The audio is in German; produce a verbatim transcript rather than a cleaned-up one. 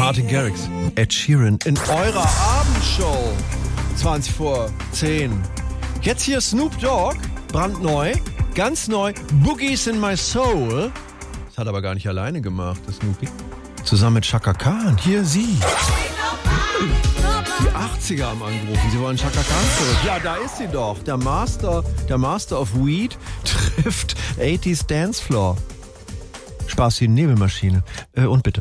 Martin Garrix, Ed Sheeran in eurer Abendshow. zwanzig vor zehn. Jetzt hier Snoop Dogg, brandneu, ganz neu, Boogies in My Soul. Das hat aber gar nicht alleine gemacht, das Snoopy. Zusammen mit Chaka Khan, hier sie. Die achtziger haben angerufen, sie wollen Chaka Khan zurück. Ja, da ist sie doch. Der Master, der Master of Weed trifft achtziger Dancefloor. Spaß wie eine Nebelmaschine. Äh, und bitte.